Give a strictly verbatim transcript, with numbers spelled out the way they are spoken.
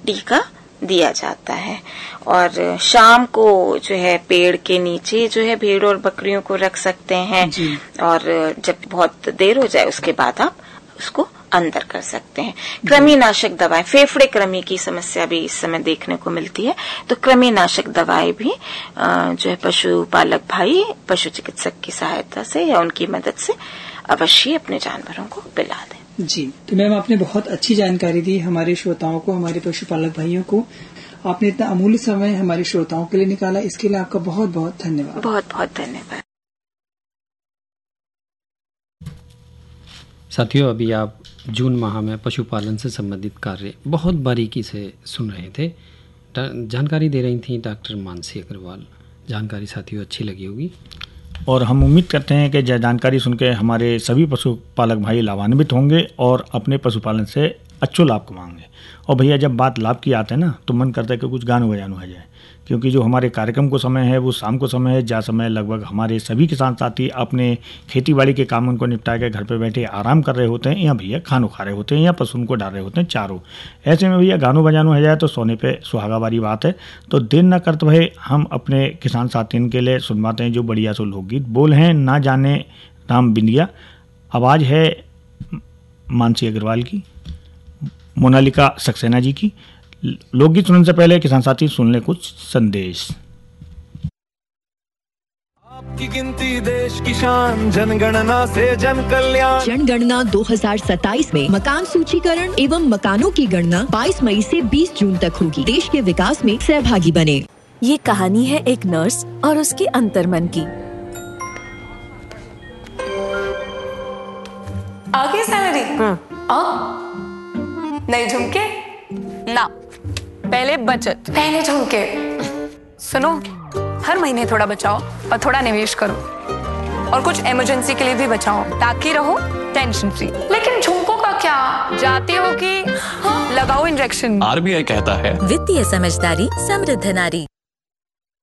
टीका दिया जाता है। और शाम को जो है पेड़ के नीचे जो है भेड़ और बकरियों को रख सकते हैं, और जब बहुत देर हो जाए उसके बाद आप उसको अंदर कर सकते हैं। कृमिनाशक दवाएं, फेफड़े कृमि की समस्या भी इस समय देखने को मिलती है, तो कृमिनाशक दवाएं भी जो है पशुपालक भाई पशु चिकित्सक की सहायता से या उनकी मदद से अवश्य अपने जानवरों को पिला दें। जी, तो मैम आपने बहुत अच्छी जानकारी दी हमारे श्रोताओं को, हमारे पशुपालक भाइयों को। आपने इतना अमूल्य समय हमारे श्रोताओं के लिए निकाला, इसके लिए आपका बहुत बहुत धन्यवाद। बहुत बहुत धन्यवाद। साथियों, अभी आप जून माह में पशुपालन से संबंधित कार्य बहुत बारीकी से सुन रहे थे। जानकारी दे रही थी डॉक्टर मानसी अग्रवाल। जानकारी साथियों अच्छी लगी होगी और हम उम्मीद करते हैं कि जानकारी सुन के हमारे सभी पशुपालक भाई लाभान्वित होंगे और अपने पशुपालन से अच्छो लाभ कमाएंगे। और भैया, जब बात लाभ की आते हैं ना, तो मन करता है कि कुछ गानो बजानो हो जाए, क्योंकि जो हमारे कार्यक्रम को समय है वो शाम को समय है, जहाँ समय लगभग हमारे सभी किसान साथी अपने खेती बाड़ी के काम उनको निपटा के घर पे बैठे आराम कर रहे होते हैं, या भैया खानो खा रहे होते हैं, या पशु उनको डाल रहे होते हैं चारों। ऐसे में भैया गानो बजानो हो जाए तो सोने पे सुहागा वाली बात है। तो देर न करते भाई हम अपने किसान साथियों के लिए सुनवाते हैं जो बढ़िया सो लोकगीत। बोल हैं ना जाने राम बिंदिया, आवाज़ है मानसी अग्रवाल की, मोनालिका सक्सेना जी की। लोकगीत सुनने से पहले किसान साथी सुन ले कुछ संदेश। आपकी गिनती देश की शान, जनगणना से जन कल्याण। जनगणना दो हज़ार सत्ताईस में मकान सूचीकरण एवं मकानों की गणना बाईस मई से बीस जून तक होगी। देश के विकास में सहभागी बने। ये कहानी है एक नर्स और उसके अंतर्मन की। आगे सैलरी नहीं, झुमके ना, पहले बचत, पहले झुमके। सुनो, हर महीने थोड़ा बचाओ और थोड़ा निवेश करो, और कुछ इमरजेंसी के लिए भी बचाओ ताकि रहो टेंशन फ्री। लेकिन झुमकों का क्या? जाती हो कि हाँ? लगाओ इंजेक्शन। आरबीआई कहता है, वित्तीय समझदारी समृद्ध नारी।